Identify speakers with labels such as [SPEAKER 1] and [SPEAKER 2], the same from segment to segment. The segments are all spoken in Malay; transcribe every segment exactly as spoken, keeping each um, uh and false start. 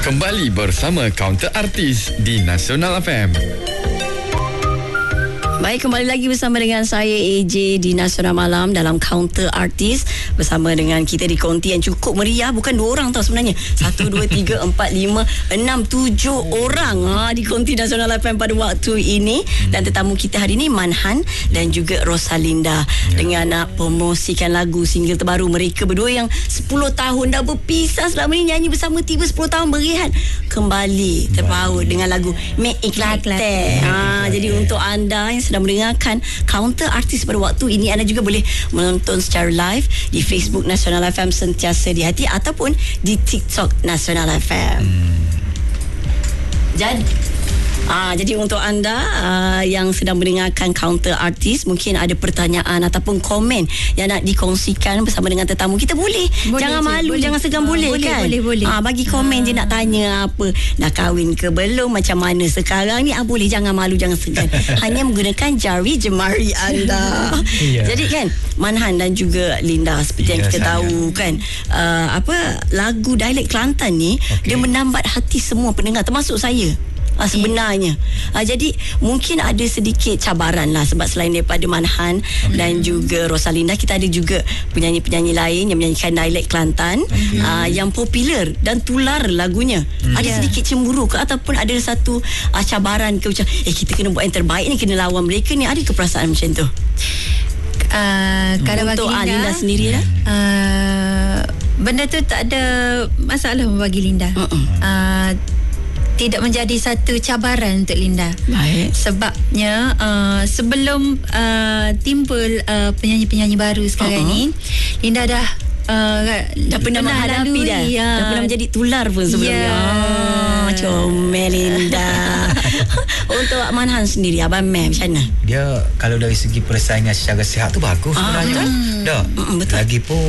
[SPEAKER 1] Kembali bersama Counter Artis di Nasional F M.
[SPEAKER 2] Baik, kembali lagi bersama dengan saya A J di Nasional Malam dalam Counter Artis, bersama dengan kita di konti yang cukup meriah. Bukan dua orang tau sebenarnya, satu, dua, tiga, empat, lima, enam, tujuh orang ha, di konti Nasional F M pada waktu ini. Dan tetamu kita hari ini Manhan dan juga Rosalinda, ya, dengan nak promosikan lagu single terbaru mereka berdua yang sepuluh tahun dah berpisah selama ni, nyanyi bersama tiba sepuluh tahun berehat, kembali terpaut dengan lagu Make in Kelantan. Ha, jadi untuk anda yang sedang mendengarkan Counter Artis pada waktu ini, anda juga boleh menonton secara live di Facebook Nasional F M Sentiasa di Hati ataupun di TikTok Nasional F M. Hmm. Jadi Ah, jadi untuk anda uh, yang sedang mendengarkan Counter Artis, mungkin ada pertanyaan ataupun komen yang nak dikongsikan bersama dengan tetamu kita, boleh, boleh jangan je, malu, boleh. Jangan segan, ah, boleh, boleh kan boleh, boleh. Ah, bagi komen ah. je nak tanya apa, dah kahwin ke belum, macam mana sekarang ni, ah, boleh, jangan malu, jangan segan. Hanya menggunakan jari jemari anda. Yeah. Jadi kan Manhan dan juga Linda, seperti yeah, yang kita saya. tahu kan, uh, apa lagu dialek Kelantan ni, okay, dia menambat hati semua pendengar termasuk saya. Ah, sebenarnya ah, jadi mungkin ada sedikit cabaran lah, sebab selain daripada Manhan okay. dan juga Rosalinda, kita ada juga penyanyi-penyanyi lain yang menyanyikan dialek Kelantan okay. ah, yang popular dan tular lagunya. hmm. Ada yeah. sedikit cemburu ke ataupun ada satu ah, cabaran ke, macam eh kita kena buat yang terbaik ni, kena lawan mereka ni, ada ke perasaan macam tu?
[SPEAKER 3] Uh, kalau
[SPEAKER 2] untuk
[SPEAKER 3] bagi Linda,
[SPEAKER 2] Linda sendiri lah,
[SPEAKER 3] uh, benda tu tak ada masalah bagi Linda. uh-uh. uh, tidak menjadi satu cabaran untuk Linda.
[SPEAKER 2] Baik.
[SPEAKER 3] Sebabnya uh, sebelum uh, timbul uh, penyanyi-penyanyi baru sekarang uh-uh. ni, Linda dah uh,
[SPEAKER 2] dah pernah menghadapi dah. Ya. Dah pernah menjadi tular pun sebelumnya.
[SPEAKER 3] Ya.
[SPEAKER 2] Ah, comel Linda. Untuk Manhan sendiri, Abang Mem, macam mana?
[SPEAKER 4] Dia kalau dari segi persaingan secara sihat tu bagus
[SPEAKER 2] ah,
[SPEAKER 4] sebenarnya.
[SPEAKER 2] Betul?
[SPEAKER 4] Dah.
[SPEAKER 2] Mm, betul.
[SPEAKER 4] Lagipun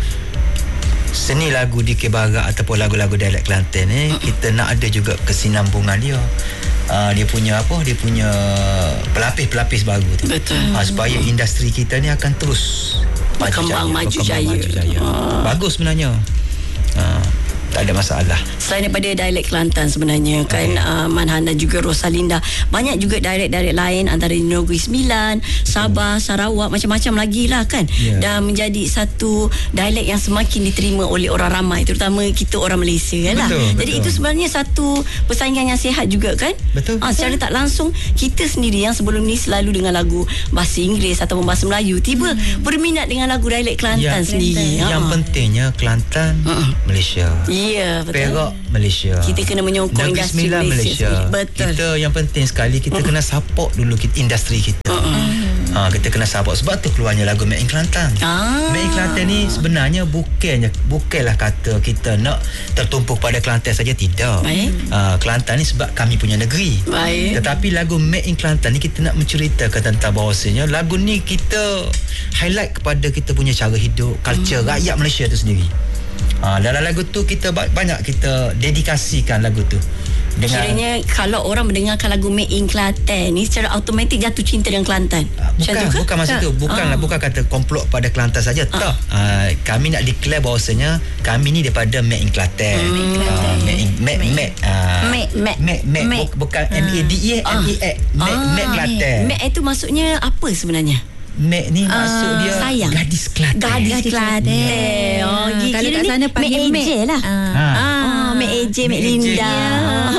[SPEAKER 4] seni lagu di Barat ataupun lagu-lagu dialek Kelantan ni, uh-uh. kita nak ada juga kesinambungan dia. Uh, dia punya apa? Dia punya pelapis-pelapis baru tu.
[SPEAKER 2] Betul.
[SPEAKER 4] Uh, supaya uh-huh. industri kita ni akan terus
[SPEAKER 2] berkembang maju jaya.
[SPEAKER 4] Maju jaya. Uh. Bagus sebenarnya. Uh, tak ada masalah.
[SPEAKER 2] Selain daripada dialek Kelantan sebenarnya kan, okay. uh, Manhan dan juga Rosalinda, banyak juga dialek-dialek lain antara Negeri Sembilan, Sabah, Sarawak, macam-macam lagi lah kan. Yeah. Dan menjadi satu dialek yang semakin diterima oleh orang ramai, terutama kita orang Malaysia kan lah.
[SPEAKER 4] Betul,
[SPEAKER 2] Jadi
[SPEAKER 4] betul.
[SPEAKER 2] itu sebenarnya satu persaingan yang sihat juga kan.
[SPEAKER 4] Betul.
[SPEAKER 2] Uh, secara tak langsung, kita sendiri yang sebelum ni selalu dengan lagu bahasa Inggeris ataupun bahasa Melayu, tiba hmm. berminat dengan lagu dialek Kelantan
[SPEAKER 4] ya,
[SPEAKER 2] sendiri.
[SPEAKER 4] Yang uh. pentingnya Kelantan, uh-uh. Malaysia.
[SPEAKER 2] Ya, betul.
[SPEAKER 4] Perak, Malaysia.
[SPEAKER 2] Kita kena menyokong
[SPEAKER 4] Negeri
[SPEAKER 2] industri
[SPEAKER 4] Sembilan,
[SPEAKER 2] Malaysia.
[SPEAKER 4] Malaysia.
[SPEAKER 2] Betul.
[SPEAKER 4] Kita yang penting sekali, kita uh. kena support dulu kita, industri kita. Uh-uh. Ha, kita kena support. Sebab tu keluarnya lagu Make in Kelantan. Ah. Make in Kelantan ni sebenarnya bukannya bukanlah kata kita nak tertumpuk pada Kelantan saja, tidak. Ha, Kelantan ni sebab kami punya negeri.
[SPEAKER 2] Baik.
[SPEAKER 4] Tetapi lagu Make in Kelantan ni kita nak menceritakan tentang bahawasanya lagu ni kita highlight kepada kita punya cara hidup, culture hmm. rakyat Malaysia tu sendiri. Ha, dalam lagu tu kita banyak kita dedikasikan lagu tu. Dengan
[SPEAKER 2] kiranya kalau orang mendengarkan lagu Make in Kelantan ni, secara automatik jatuh cinta dengan Kelantan.
[SPEAKER 4] Uh, bukan, tu bukan masa tu. Bukanlah, uh. bukan kata komplot pada Kelantan saja. Uh. Tak. Uh, kami nak declare bahawasanya kami ni daripada Make in Kelantan. Uh, Make in Make Make
[SPEAKER 2] Make Make
[SPEAKER 4] Make bukan M A D E M E A Make Make Kelantan.
[SPEAKER 2] Make itu maksudnya apa sebenarnya?
[SPEAKER 4] Mek ni maksud uh, dia
[SPEAKER 2] sayang.
[SPEAKER 4] Gadis Kelantan.
[SPEAKER 2] Gadis Kelantan. Yeah. Oh,
[SPEAKER 3] uh, kalau kat sana panggil
[SPEAKER 2] Mek A J lah. Ah, uh. uh, Mek A J, Mek Linda. Yeah.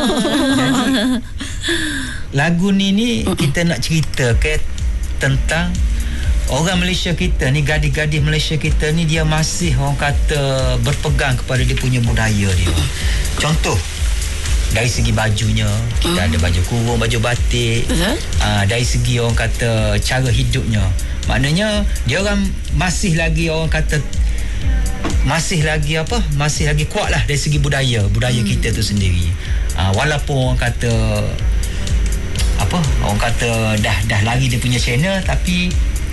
[SPEAKER 4] Lagu ni ni uh-uh. kita nak cerita ke tentang orang Malaysia kita ni, gadis-gadis Malaysia kita ni, dia masih orang kata berpegang kepada dia punya budaya dia. Uh-uh. Contoh dari segi bajunya, kita hmm. ada baju kurung, baju batik. Uh-huh. Uh, dari segi orang kata cara hidupnya, maknanya dia orang masih lagi orang kata masih lagi apa masih lagi kuat lah dari segi budaya budaya hmm. kita tu sendiri. Uh, walaupun orang kata apa orang kata dah dah lari dia punya channel, tapi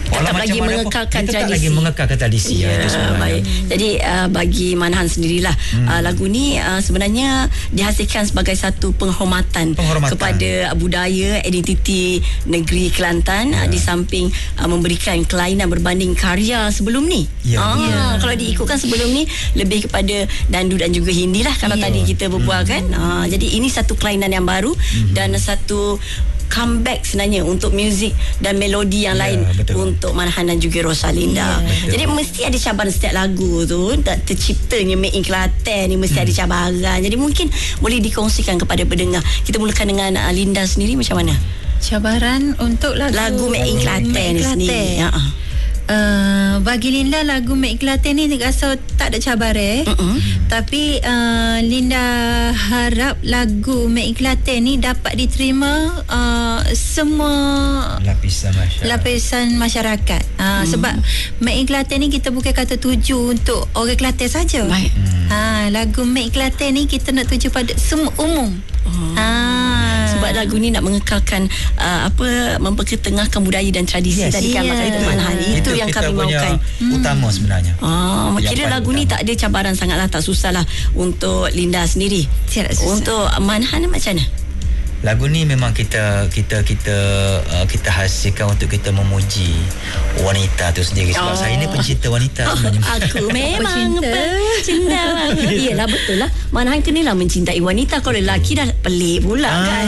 [SPEAKER 2] tetap lagi mengekalkan
[SPEAKER 4] tradisi.
[SPEAKER 2] Tetap
[SPEAKER 4] lagi mengekalkan tradisi.
[SPEAKER 2] Ya, ya, baik. Jadi uh, bagi Manhan sendirilah hmm. uh, lagu ni uh, sebenarnya dihasilkan sebagai satu penghormatan, penghormatan. kepada budaya, identiti negeri Kelantan ya. uh, di samping uh, memberikan kelainan berbanding karya sebelum ni. Ya, ah, ya. Kalau diikutkan sebelum ni lebih kepada dandu dan juga Hindi lah kalau ya. tadi kita berbual hmm. kan. Uh, jadi ini satu kelainan yang baru hmm. dan satu comeback sebenarnya untuk muzik dan melodi yang ya, lain betul. Untuk Manhan dan juga Rosalinda. Ya, jadi mesti ada cabaran setiap lagu tu. Tak terciptanya Made in Kelantan ni mesti hmm. ada cabaran. Jadi mungkin boleh dikongsikan kepada pendengar. Kita mulakan dengan uh, Linda sendiri macam mana?
[SPEAKER 3] Cabaran untuk lagu
[SPEAKER 2] lagu Made in Kelantan ni sendiri. Ya.
[SPEAKER 3] Uh, bagi Linda lagu Made in Kelantan ni rasa tak ada cabaran. Uh-uh. Tapi uh, Linda harap lagu Made in Kelantan ni dapat diterima uh, semua
[SPEAKER 4] lapisan masyarakat.
[SPEAKER 3] Lapisan masyarakat. Uh, hmm. Sebab Made in Kelantan ni kita bukan kata tuju untuk orang Kelantan saja. Hmm. Ha, lagu Made in Kelantan ni kita nak tuju pada semua umum. Oh. Ha.
[SPEAKER 2] Sebab lagu ni nak mengekalkan uh, apa memperketengahkan budaya dan tradisi yes. tadi kan yeah. Maknanya Manhan itu, itu yang kami mahukan
[SPEAKER 4] utama hmm. sebenarnya.
[SPEAKER 2] Ah, kira lagu utama. Ni tak ada cabaran sangatlah, tak susahlah untuk Linda sendiri. Untuk Manhan macam mana?
[SPEAKER 4] Lagu ni memang kita kita kita uh, kita hasilkan untuk kita memuji wanita tu sendiri sebab oh. saya ni pencinta wanita sebenarnya.
[SPEAKER 2] Aku memang pencinta wanita. Iyalah betul lah. Manhan kena lah mencintai wanita. Kalau lelaki dah pelik pula ah. kan.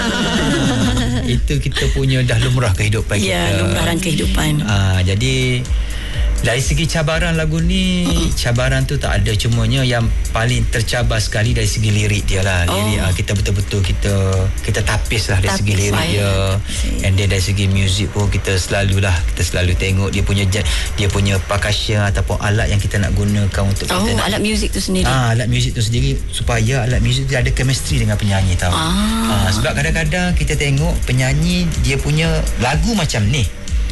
[SPEAKER 4] Itu kita punya dah lumrah kehidupan
[SPEAKER 2] ya, kita. Ya, lumrah kehidupan.
[SPEAKER 4] Ah, jadi dari segi cabaran lagu ni, uh-uh. cabaran tu tak ada, cumanya yang paling tercabar sekali dari segi lirik dia lah. Lirik oh. kita betul-betul kita kita tapis lah dari tapis segi lirik dia. And then dari segi muzik pun kita selalulah kita selalu tengok dia punya dia punya percussion ataupun alat yang kita nak gunakan untuk
[SPEAKER 2] oh,
[SPEAKER 4] kita nak,
[SPEAKER 2] alat muzik tu sendiri.
[SPEAKER 4] Ah, alat muzik tu sendiri supaya alat muzik tu ada chemistry dengan penyanyi tahu. Ah. Ah, sebab kadang-kadang kita tengok penyanyi dia punya lagu macam ni.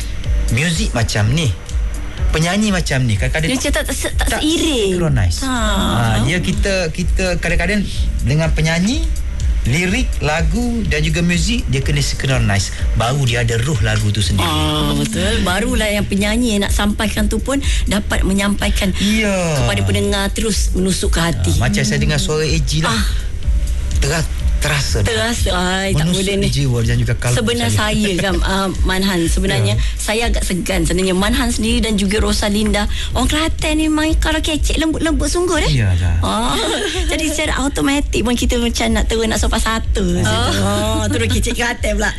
[SPEAKER 4] Muzik macam ni. Penyanyi macam ni kadang-kadang
[SPEAKER 2] dia tak, tak, tak, tak seiring
[SPEAKER 4] synchronize. Ha. Ha, dia kita kita kadang-kadang dengan penyanyi lirik lagu dan juga muzik dia kena synchronize baru dia ada ruh lagu tu sendiri.
[SPEAKER 2] Ah, betul. Barulah yang penyanyi yang nak sampaikan tu pun dapat menyampaikan yeah. kepada pendengar terus menusuk ke hati.
[SPEAKER 4] Ha, macam hmm. saya dengar suara A G lah. Ah. Teras terasa
[SPEAKER 2] terasa ai tak boleh ni
[SPEAKER 4] jiwa dan juga kalbu
[SPEAKER 2] sebenarnya saya, saya kan uh, Manhan sebenarnya yeah. saya agak segan sebenarnya Manhan sendiri dan juga Rosalinda orang Kelantan ni memang kalau kecek lembut-lembut sungguh dah.
[SPEAKER 4] Iyalah.
[SPEAKER 2] Oh, jadi secara automatik pun kita macam nak terus nak sopan satu. Oh, oh terus kecek Kelantan pula.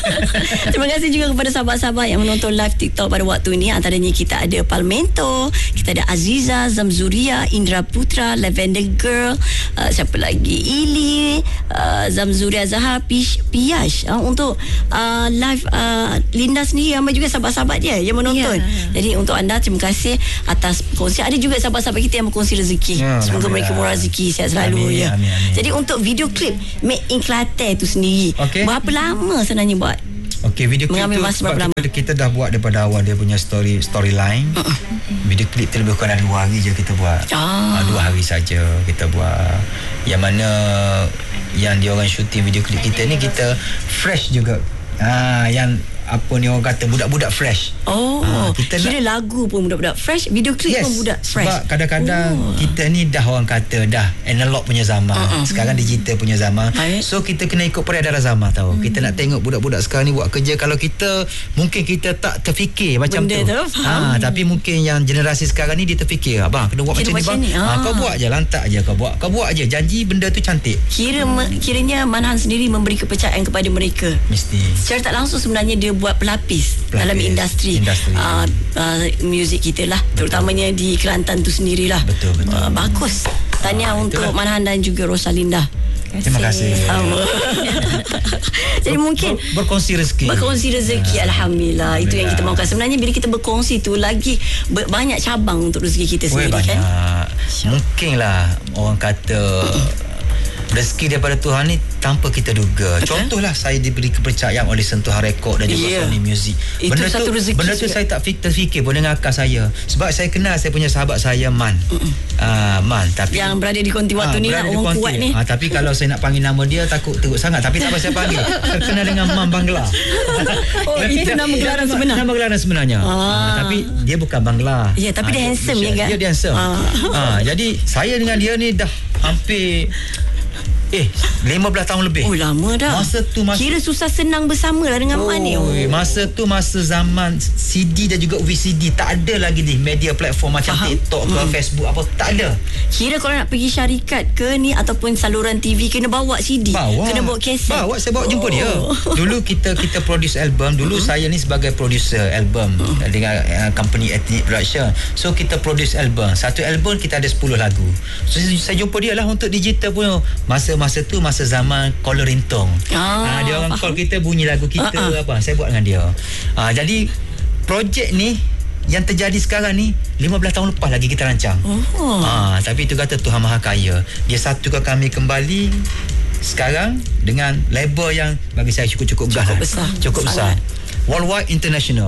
[SPEAKER 2] Terima kasih juga kepada sahabat-sahabat yang menonton live TikTok pada waktu ini. Antaranya kita ada Palmento, kita ada Aziza, Zamzuria, Indra Putra, Lavender Girl, uh, siapa lagi Ili, uh, Zamzuria Zahar, Pish, Piyash uh, untuk uh, live uh, Linda sendiri ramai juga sahabat-sahabat dia yang menonton. Yeah. Jadi untuk anda terima kasih atas perkongsian. Ada juga sahabat-sahabat kita yang berkongsi rezeki. Yeah, semoga mereka murah rezeki sihat selalu amin, ya. Amin, amin. Jadi untuk video klip Made in Kelantan tu sendiri okay. berapa lama sebenarnya buat?
[SPEAKER 4] Okey, video klip tu sebab kita, kita dah buat daripada awal dia punya story storyline. Uh-uh. Video klip tu lebih kurang dua hari je kita buat. Ah. Uh, dua hari saja kita buat. Yang mana yang dia orang syuting video klip kita ni kita fresh juga. Ah, yang apa ni orang kata budak-budak fresh.
[SPEAKER 2] Oh, ha, kita kira nak, lagu pun budak-budak fresh, video klip yes, pun budak fresh.
[SPEAKER 4] Sebab kadang-kadang oh. kita ni dah orang kata dah analog punya zaman, uh-uh. sekarang digital punya zaman. Hai. So kita kena ikut peredaran zaman tahu. Hmm. Kita nak tengok budak-budak sekarang ni buat kerja, kalau kita mungkin kita tak terfikir macam benda tu. tu ha, tapi mungkin yang generasi sekarang ni dia terfikir, abang kena buat kira macam ni bang. Ha, kau buat je, lantak je kau buat. Kau buat je, janji benda tu cantik.
[SPEAKER 2] Kira hmm. kiranya Manhan sendiri memberi kepercayaan kepada mereka.
[SPEAKER 4] Mesti.
[SPEAKER 2] Secara tak langsung sebenarnya dia buat pelapis, pelapis dalam industri, industri. Uh, uh, muzik kita lah, betul. Terutamanya di Kelantan tu sendirilah.
[SPEAKER 4] Betul betul. Uh,
[SPEAKER 2] bagus. Tahniah uh, untuk Manhan dan juga Rosalinda.
[SPEAKER 4] Terima kasih.
[SPEAKER 2] Sama. Jadi Ber, mungkin
[SPEAKER 4] ber, berkongsi rezeki.
[SPEAKER 2] Berkongsi rezeki, ya. Alhamdulillah. Itu yang kita mahukan. Sebenarnya bila kita berkongsi tu lagi ber, banyak cabang untuk rezeki kita sendiri.
[SPEAKER 4] Banyak.
[SPEAKER 2] Kan.
[SPEAKER 4] Mungkinlah orang kata rezeki daripada Tuhan ni tanpa kita duga.
[SPEAKER 2] Betul.
[SPEAKER 4] Contohlah saya diberi kepercayaan oleh Sentuhan Rekod dan juga
[SPEAKER 2] Yeah.
[SPEAKER 4] Sony Music.
[SPEAKER 2] Itu
[SPEAKER 4] Benda
[SPEAKER 2] satu
[SPEAKER 4] tu,
[SPEAKER 2] rezeki
[SPEAKER 4] benda tu
[SPEAKER 2] juga.
[SPEAKER 4] saya tak fik- terfikir pun dengan akal saya. Sebab saya kenal saya punya sahabat saya Man. Uh, Man tapi
[SPEAKER 2] Yang berada di konti waktu
[SPEAKER 4] Ah,
[SPEAKER 2] ni
[SPEAKER 4] berada
[SPEAKER 2] nak
[SPEAKER 4] di
[SPEAKER 2] orang
[SPEAKER 4] konti.
[SPEAKER 2] kuat ni.
[SPEAKER 4] Ah, tapi kalau saya nak panggil nama dia takut teruk sangat. Tapi tak apa saya panggil. Terkenal dengan Mam Bangla.
[SPEAKER 2] Oh, itu nama gelaran sebenar.
[SPEAKER 4] Nama gelaran sebenarnya.
[SPEAKER 2] Ah.
[SPEAKER 4] Ah, tapi dia bukan Bangla.
[SPEAKER 2] Ya, tapi
[SPEAKER 4] Ah,
[SPEAKER 2] dia handsome
[SPEAKER 4] dia,
[SPEAKER 2] je kan?
[SPEAKER 4] Dia, dia handsome.
[SPEAKER 2] Ah.
[SPEAKER 4] Ah, jadi saya dengan dia ni dah hampir eh lima belas tahun lebih.
[SPEAKER 2] Oh, lama dah.
[SPEAKER 4] Masa tu masa
[SPEAKER 2] Kira susah senang bersama lah dengan Man ni.
[SPEAKER 4] Oi, masa tu masa zaman C D dan juga V C D, tak ada lagi di media platform macam
[SPEAKER 2] Faham.
[SPEAKER 4] TikTok ke
[SPEAKER 2] Hmm.
[SPEAKER 4] Facebook apa, tak ada.
[SPEAKER 2] Kira kalau nak pergi syarikat ke ni ataupun saluran T V kena bawa C D.
[SPEAKER 4] Bawa.
[SPEAKER 2] Kena bawa kaset.
[SPEAKER 4] Bawa, saya bawa jumpa
[SPEAKER 2] Oh.
[SPEAKER 4] dia. Dulu kita kita produce album. Dulu uh-huh. saya ni sebagai producer album uh-huh. dengan uh, company Ethnic Production. So kita produce album. Satu album kita ada sepuluh lagu. So saya, saya jumpa dia lah untuk digital pun. Masa-masa tu masa zaman caller ringtone.
[SPEAKER 2] Ah,
[SPEAKER 4] Ah, dia orang
[SPEAKER 2] faham.
[SPEAKER 4] call kita, bunyi lagu kita
[SPEAKER 2] Ah, ah.
[SPEAKER 4] apa. Saya buat dengan dia. Ah, jadi projek ni yang terjadi sekarang ni lima belas tahun lepas lagi kita rancang.
[SPEAKER 2] Oh.
[SPEAKER 4] Ah, tapi itu kata Tuhan Maha Kaya. Dia satukan kami kembali sekarang dengan label yang bagi saya cukup-cukup gah
[SPEAKER 2] Cukup
[SPEAKER 4] lah.
[SPEAKER 2] besar.
[SPEAKER 4] Cukup besar.
[SPEAKER 2] Sangat.
[SPEAKER 4] Worldwide International.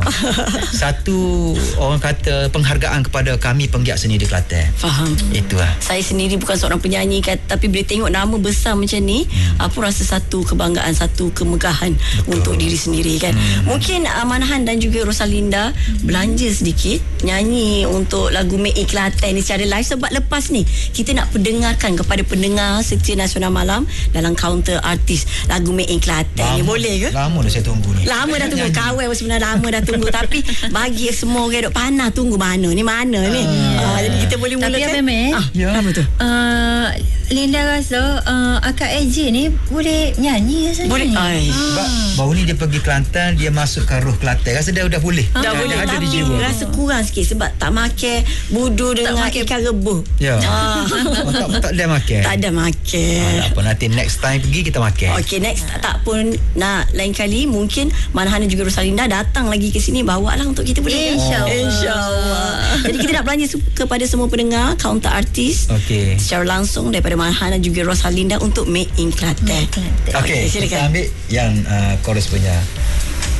[SPEAKER 4] Satu orang kata penghargaan kepada kami penggiat seni di Kelantan.
[SPEAKER 2] Faham.
[SPEAKER 4] Itulah.
[SPEAKER 2] Saya sendiri bukan seorang penyanyi kan, tapi bila tengok nama besar macam ni, hmm. aku rasa satu kebanggaan, satu kemegahan
[SPEAKER 4] Betul.
[SPEAKER 2] untuk diri sendiri kan. Hmm. Mungkin uh, Manahan dan juga Rosalinda hmm. belanja sedikit nyanyi untuk lagu Make in Kelantan ni secara live, sebab lepas ni kita nak pendengarkan kepada pendengar setia Nasional Malam dalam kaunter artis lagu Make in Kelantan ni. Boleh ke?
[SPEAKER 4] Lama dah saya tunggu ni.
[SPEAKER 2] Lama dah tunggu. Kawan sebenarnya lama dah tunggu. Tapi bagi semua orang duk panah tunggu mana ni mana ni. Ah, jadi kita boleh mulakan.
[SPEAKER 3] Tapi Abang Mek,
[SPEAKER 2] Ah,
[SPEAKER 4] Ya.
[SPEAKER 2] apa tu?
[SPEAKER 3] uh, Linda rasa uh, Akak A J ni boleh nyanyi rasanya.
[SPEAKER 2] Boleh.
[SPEAKER 3] ni.
[SPEAKER 2] Ai.
[SPEAKER 4] Sebab baru ni dia pergi Kelantan, dia masukkan roh Kelantan. Rasa dia dah boleh.
[SPEAKER 2] Dah
[SPEAKER 4] Dia-
[SPEAKER 2] boleh,
[SPEAKER 4] dia ada di
[SPEAKER 2] tapi
[SPEAKER 4] jiwa.
[SPEAKER 2] rasa kurang sikit sebab tak makan budu dengan
[SPEAKER 3] makan-
[SPEAKER 2] ikan rebus.
[SPEAKER 4] Ya.
[SPEAKER 2] Ah.
[SPEAKER 4] Oh, tak tak ada makan.
[SPEAKER 2] Tak ada makan.
[SPEAKER 4] Ah, apa nanti next time pergi kita makan.
[SPEAKER 2] Okey, next tak pun nak lain kali mungkin Manahan dan juga Rosalinda datang lagi ke sini, bawa lah untuk kita boleh.
[SPEAKER 3] InsyaAllah.
[SPEAKER 2] InsyaAllah. Jadi kita nak belanja su- kepada semua pendengar kaunter artis
[SPEAKER 4] Okey.
[SPEAKER 2] secara langsung daripada Manahan dan juga Rosalinda untuk Make in Kelantan.
[SPEAKER 3] Kelantan.
[SPEAKER 4] Okey,
[SPEAKER 2] Okey, silakan.
[SPEAKER 4] kita ambil yang uh, chorus punya.